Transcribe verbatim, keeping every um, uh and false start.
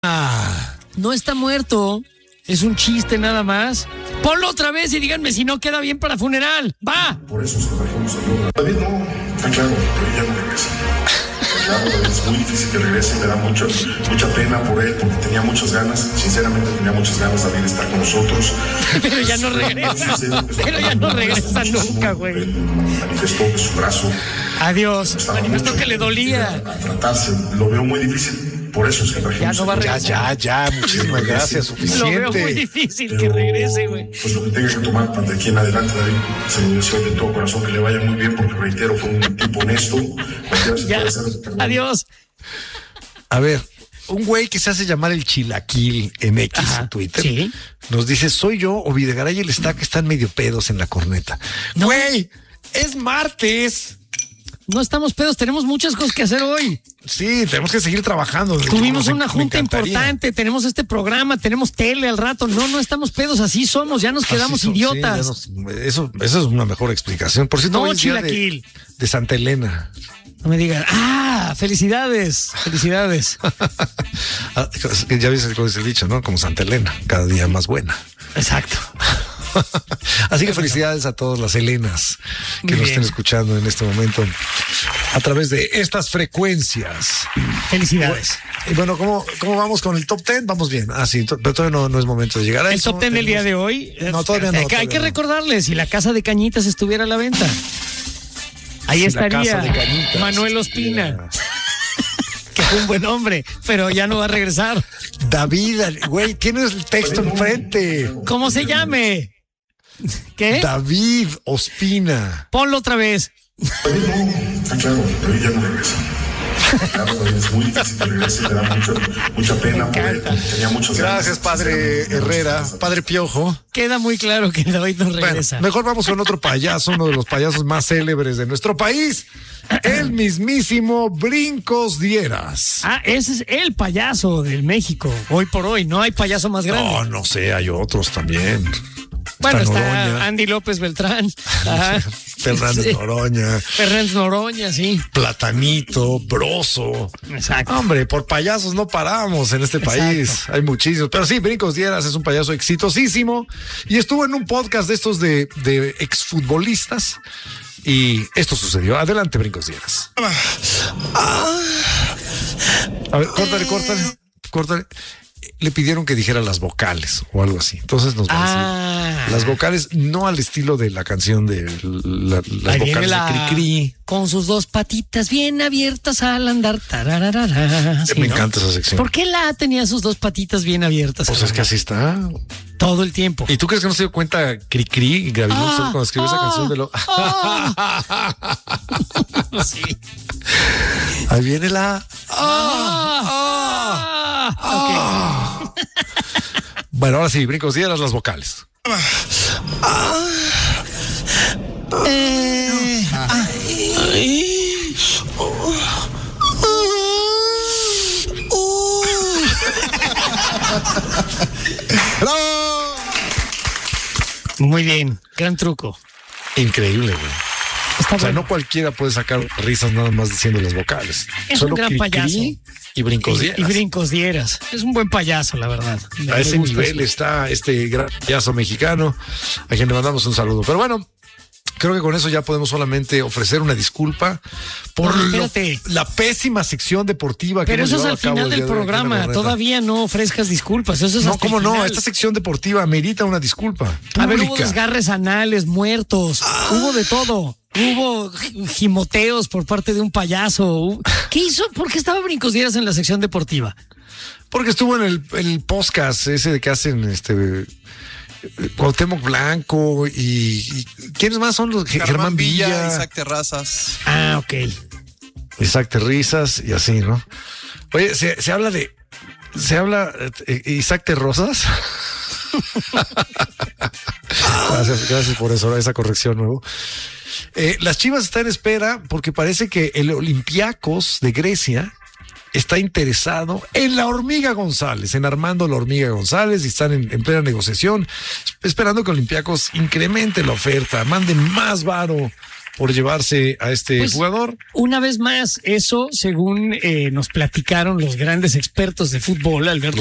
Ah, no está muerto. Es un chiste nada más. Ponlo otra vez y díganme si no queda bien para funeral. ¡Va! Por eso se trajimos a David. No, está claro, pero ya no regresa. Claro, es muy difícil que regrese. Me da mucho, mucha pena por él porque tenía muchas ganas. Sinceramente tenía muchas ganas David de estar con nosotros. Pero ya no regresa. Pero ya no regresa nunca, güey. Manifestó que su brazo. Adiós. Manifestó que le dolía. A tratarse. Lo veo muy difícil. Por eso es que trajimos. Ya no va a regresar. Ya, ya, ya. Muchísimas gracias. Suficiente. Lo veo muy difícil que regrese, güey. Pues lo que tenga que tomar de aquí en adelante, David, se lo deseo de todo corazón que le vaya muy bien, porque reitero, fue un tipo honesto. Ya. Adiós. A ver, un güey que se hace llamar el Chilaquil en X, Ajá, en Twitter, sí. nos dice: soy yo o Videgaray y el Stack están medio pedos en la corneta. No. Güey, es martes. No estamos pedos, tenemos muchas cosas que hacer hoy. Sí, tenemos que seguir trabajando. Tuvimos Me- una me junta encantaría. importante, tenemos este programa, tenemos tele al rato. No, no estamos pedos, así somos, ya nos quedamos Así son, idiotas. sí, ya nos- eso, eso es una mejor explicación. Por cierto, No, hoy es día de, Chilaquil. de Santa Elena. No me digan, ah, felicidades, felicidades. Ah, ya ves cómo es el dicho, ¿no? Como Santa Elena, cada día más buena. Exacto. Así que felicidades a todas las Helenas que Muy nos bien. estén escuchando en este momento a través de estas frecuencias. Felicidades. Y bueno, ¿cómo, cómo vamos con el top ten? Vamos bien. Ah, sí, to- pero todavía no, no es momento de llegar a El eso. top ten del día de hoy. No, todavía no, Hay que- Hay todavía que no. recordarles, si la casa de Cañitas estuviera a la venta. Ahí Si la estaría casa de Cañitas Manuel estuviera- Ospina, que fue un buen hombre, pero ya no va a regresar. David, güey, tienes el texto enfrente. ¿Cómo se llame? ¿Qué? David Ospina. Ponlo otra vez. David, no, está claro, David ya no regresa. Claro, David, es muy difícil que regrese. Me da mucho, mucha pena por él porque tenía muchas ganas. Gracias, padre Herrera, padre Piojo. Queda muy claro que David no Bueno, regresa. mejor vamos con otro payaso, uno de los payasos más célebres de nuestro país, el mismísimo Brincos Dieras. Ah, ese es el payaso del México. Hoy por hoy, no hay payaso más grande. No, no sé, hay otros también. bueno, está Noroña, Andy López Beltrán. Ajá. Fernández Sí. Noroña, Fernández Noroña, sí. Platanito, Broso. Exacto. Hombre, por payasos no paramos en este Exacto. país. Hay muchísimos. Pero sí, Brincos Dieras es un payaso exitosísimo y estuvo en un podcast de estos de, de exfutbolistas. Y esto sucedió. Adelante, Brincos Dieras. A ver, córtale, córtale, córtale. Le pidieron que dijera las vocales o algo así. Entonces nos va a Ah. decir las vocales, no al estilo de la canción de la- las Ahí viene vocales la- de Cricri. Con sus dos patitas bien abiertas al andar. Tararara. Sí, Me ¿no? encanta esa sección. ¿Por qué la tenía sus dos patitas bien abiertas? Pues al es que andar? así está. Todo el tiempo. ¿Y tú crees que no se dio cuenta Cricri y Gabriel Ah, cuando escribió esa ah, canción de lo... Sí. Ahí viene la... Ah, ah, ok. Bueno, ahora sí, Brincos Dieras, las vocales. Eh, ¡Bravo! Muy bien, gran truco. Increíble, güey. Está O sea, bueno. no cualquiera puede sacar risas nada más diciendo las vocales. Es Solo un gran Cricri payaso. y Brincos Y, Dieras. y brincos dieras. Es un buen payaso, la verdad. Me- A me ese gusta nivel eso. está este gran payaso mexicano, a quien le mandamos un saludo. Pero bueno, creo que con eso ya podemos solamente ofrecer una disculpa por No, lo- espérate. la pésima sección deportiva que Pero hemos eso es llevado al a cabo final el día del de hoy aquí en La programa. Corneta. Todavía no ofrezcas disculpas. Eso es No, hasta el cómo no, final. esta sección deportiva merita una disculpa A ver, hubo pública. desgarres anales, muertos, hubo de todo. Hubo gimoteos por parte de un payaso. Hubo- ¿Qué hizo? ¿Por qué estaba Brincos Dieras en la sección deportiva? Porque estuvo en el, el podcast ese de que hacen este Cuauhtémoc Blanco y, y ¿quiénes más son los? Germán, Germán Villa, Villa, Isaac Terrazas. Ah, ok. Isaac Terrizas y así, ¿no? Oye, se, se habla de se habla eh, Isaac Terrosas. Gracias, gracias por eso, esa corrección nuevo. Eh, las Chivas están en espera porque parece que el Olympiacos de Grecia está interesado en la Hormiga González, en Armando la Hormiga González, y están en, en plena negociación, esperando que Olympiacos incremente la oferta, mande más varo por llevarse a este Pues, jugador. Una vez más, eso según eh, nos platicaron los grandes expertos de fútbol, Alberto